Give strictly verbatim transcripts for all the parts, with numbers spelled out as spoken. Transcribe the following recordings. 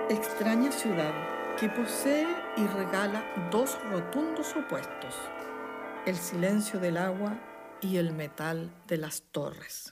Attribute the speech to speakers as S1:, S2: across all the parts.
S1: Extraña ciudad que posee y regala dos rotundos opuestos, el silencio del agua y el metal de las torres.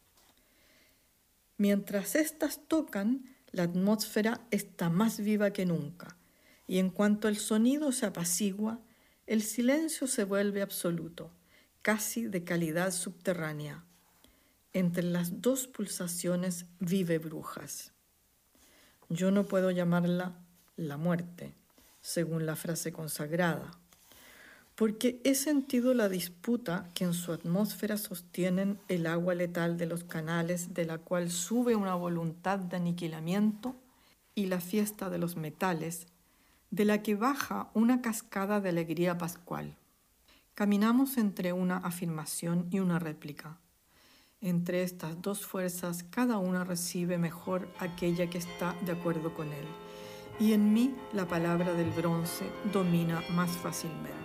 S1: Mientras éstas tocan, la atmósfera está más viva que nunca, y en cuanto el sonido se apacigua, el silencio se vuelve absoluto, casi de calidad subterránea. Entre las dos pulsaciones vive Brujas. Yo no puedo llamarla la muerte, según la frase consagrada, porque he sentido la disputa que en su atmósfera sostienen el agua letal de los canales, de la cual sube una voluntad de aniquilamiento, y la fiesta de los metales, de la que baja una cascada de alegría pascual. Caminamos entre una afirmación y una réplica. Entre estas dos fuerzas, cada una recibe mejor aquella que está de acuerdo con él, y en mí la palabra del bronce domina más fácilmente.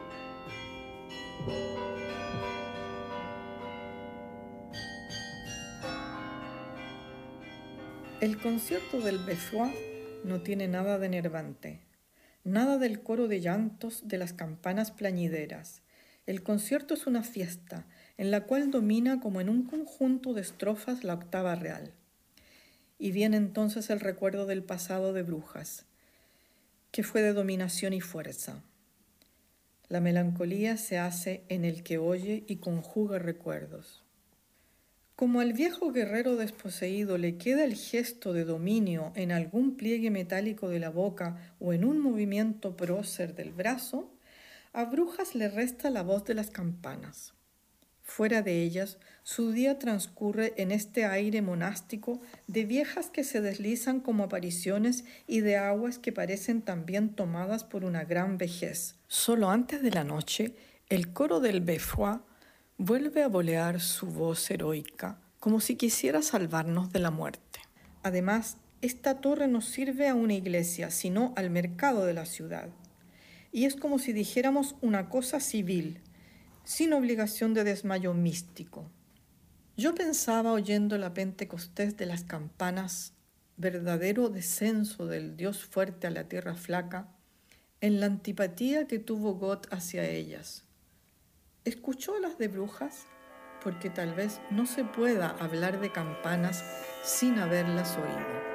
S1: El concierto del Beffroi no tiene nada de enervante, nada del coro de llantos de las campanas plañideras. El concierto es una fiesta en la cual domina como en un conjunto de estrofas la octava real. Y viene entonces el recuerdo del pasado de Brujas, que fue de dominación y fuerza. La melancolía se hace en el que oye y conjuga recuerdos. Como al viejo guerrero desposeído le queda el gesto de dominio en algún pliegue metálico de la boca o en un movimiento prócer del brazo, a Brujas le resta la voz de las campanas. Fuera de ellas, su día transcurre en este aire monástico de viejas que se deslizan como apariciones y de aguas que parecen también tomadas por una gran vejez. Solo antes de la noche, el coro del Beffroi vuelve a volear su voz heroica, como si quisiera salvarnos de la muerte. Además, esta torre no sirve a una iglesia, sino al mercado de la ciudad. Y es como si dijéramos una cosa civil, sin obligación de desmayo místico. Yo pensaba, oyendo la Pentecostés de las campanas, verdadero descenso del Dios fuerte a la tierra flaca, en la antipatía que tuvo God hacia ellas. ¿Escuchó las de Brujas? Porque tal vez no se pueda hablar de campanas sin haberlas oído.